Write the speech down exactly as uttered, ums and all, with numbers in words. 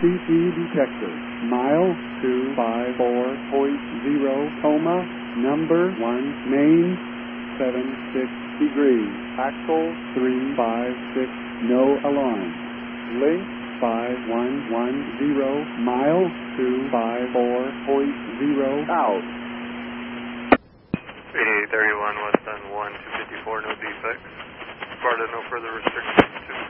C C detector, mile two five four point zero, coma, number one, main, seven six degrees, axle three five six, no alarm, link five one one zero, mile two five four point zero, out. eighty-eight thirty-one, west on one two fifty-four, no defects. Sparta, no further restrictions.